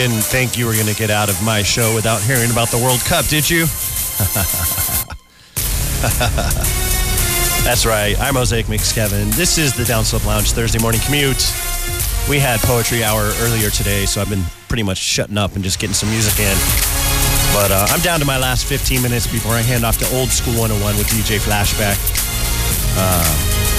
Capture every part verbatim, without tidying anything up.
didn't think you were going to get out of my show without hearing about the World Cup, did you? That's right. I'm Mosaic Mix Kevin. This is the Downslope Lounge Thursday morning commute. We had Poetry Hour earlier today, so I've been pretty much shutting up and just getting some music in. But uh, I'm down to my last fifteen minutes before I hand off to Old School one oh one with D J Flashback. Uh,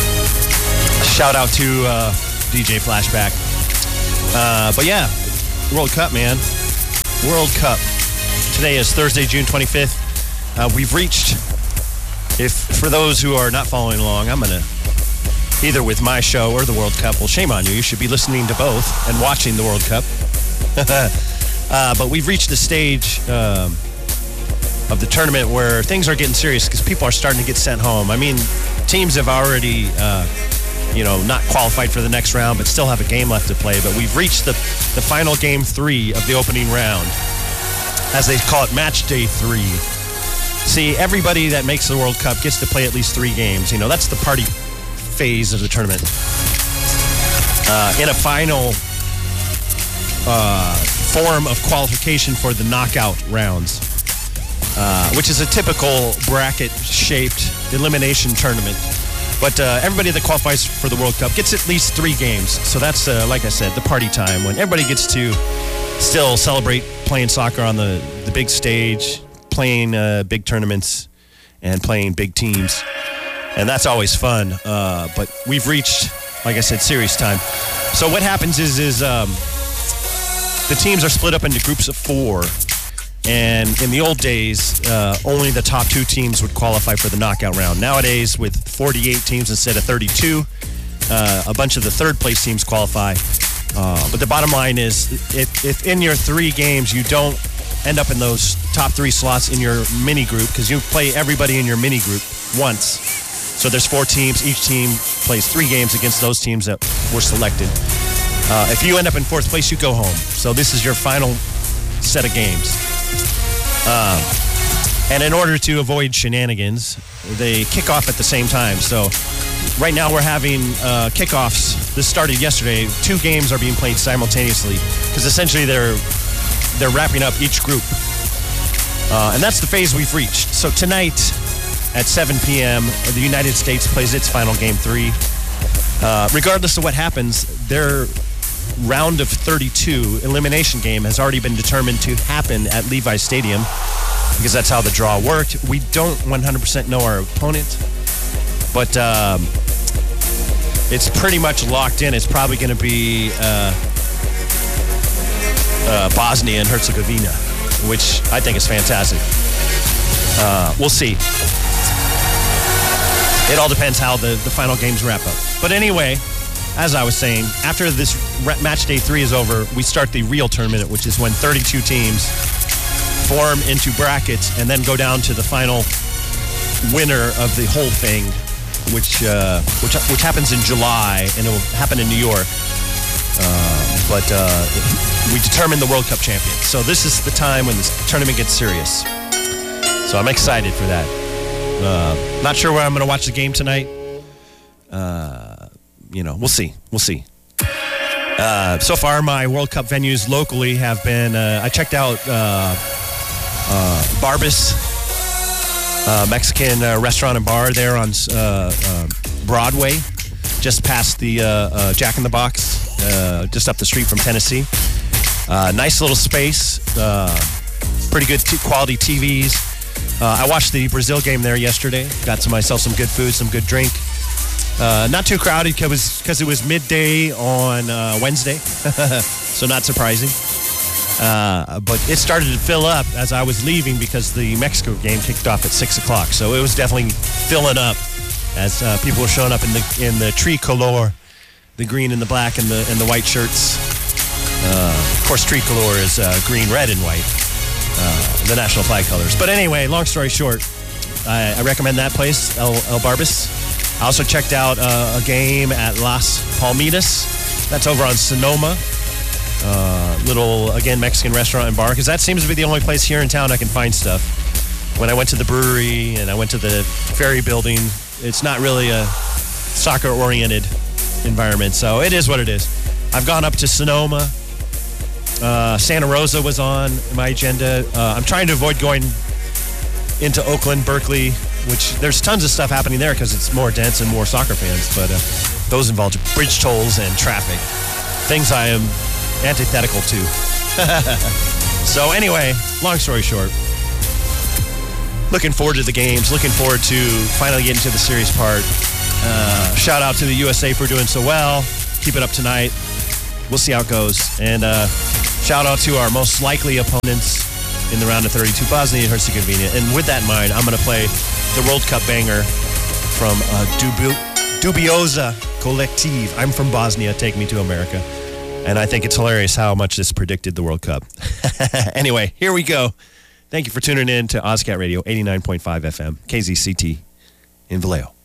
shout out to uh, D J Flashback. Uh, but yeah, World Cup, man. World Cup. Today is Thursday, June twenty-fifth. Uh, we've reached, if for those who are not following along, I'm going to, either with my show or the World Cup, well, shame on you. You should be listening to both and watching the World Cup. uh, but we've reached the stage um, of the tournament where things are getting serious because people are starting to get sent home. I mean, teams have already, uh, you know, not qualified for the next round, but still have a game left to play. But we've reached the, the final game three of the opening round, as they call it, match day three. See, everybody that makes the World Cup gets to play at least three games. You know, that's the party phase of the tournament. Uh, in a final uh, form of qualification for the knockout rounds, uh, which is a typical bracket-shaped elimination tournament. But uh, everybody that qualifies for the World Cup gets at least three games. So that's, uh, like I said, the party time when everybody gets to still celebrate playing soccer on the, the big stage, playing uh, big tournaments, and playing big teams. And that's always fun. Uh, but we've reached, like I said, series time. So what happens is, is um, the teams are split up into groups of four. And in the old days, uh, only the top two teams would qualify for the knockout round. Nowadays, with forty-eight teams instead of thirty-two, uh, a bunch of the third place teams qualify. Uh, but the bottom line is, if, if in your three games you don't end up in those top three slots in your mini group, because you play everybody in your mini group once. So there's four teams. Each team plays three games against those teams that were selected. Uh, if you end up in fourth place, you go home. So this is your final set of games. Um, and in order to avoid shenanigans, they kick off at the same time. So right now we're having uh, kickoffs. This started yesterday. Two games are being played simultaneously because essentially they're they're wrapping up each group. Uh, and that's the phase we've reached. So tonight at seven p.m., the United States plays its final game three. Uh, regardless of what happens, their round of thirty-two elimination game has already been determined to happen at Levi Stadium because that's how the draw worked. We don't one hundred percent know our opponent, but um, it's pretty much locked in. It's probably going to be uh, uh, Bosnia and Herzegovina, which I think is fantastic. Uh, we'll see. It all depends how the, the final games wrap up. But anyway, as I was saying, after this match day three is over, we start the real tournament, which is when thirty-two teams form into brackets and then go down to the final winner of the whole thing, which uh, which which happens in July, and it will happen in New York. Uh, but uh, we determine the World Cup champion. So this is the time when this tournament gets serious. So I'm excited for that. Uh, not sure where I'm going to watch the game tonight. Uh, you know, we'll see. We'll see. Uh, so far, my World Cup venues locally have been, uh, I checked out uh, uh, Barbas, uh, Mexican uh, restaurant and bar there on uh, uh, Broadway, just past the uh, uh, Jack in the Box, uh, just up the street from Tennessee. Uh, nice little space, uh, pretty good t- quality T Vs. Uh, I watched the Brazil game there yesterday. Got to myself some good food, some good drink. Uh, not too crowded because it was midday on uh, Wednesday, so not surprising. Uh, but it started to fill up as I was leaving because the Mexico game kicked off at six o'clock. So it was definitely filling up as uh, people were showing up in the in the tricolor, the green and the black and the and the white shirts. Uh, of course, tricolor is uh, green, red, and white. Uh, the national flag colors. But anyway, long story short, I, I recommend that place, El, El Barbas. I also checked out uh, a game at Las Palmitas. That's over on Sonoma. Uh, little, again, Mexican restaurant and bar, because that seems to be the only place here in town I can find stuff. When I went to the brewery and I went to the ferry building, it's not really a soccer-oriented environment, so it is what it is. I've gone up to Sonoma Uh, Santa Rosa was on my agenda. Uh, I'm trying to avoid going into Oakland, Berkeley, which there's tons of stuff happening there because it's more dense and more soccer fans. But uh, those involve bridge tolls and traffic, things I am antithetical to. So anyway, long story short, looking forward to the games, looking forward to finally getting to the serious part. Uh, shout out to the U S A for doing so well. Keep it up tonight. We'll see how it goes. And uh, shout out to our most likely opponents in the round of thirty-two, Bosnia and Herzegovina. And with that in mind, I'm going to play the World Cup banger from uh, Dubi- Dubioza Collective. I'm from Bosnia, take me to America. And I think it's hilarious how much this predicted the World Cup. Anyway, here we go. Thank you for tuning in to OzCat Radio, eighty-nine point five F M, K Z C T in Vallejo.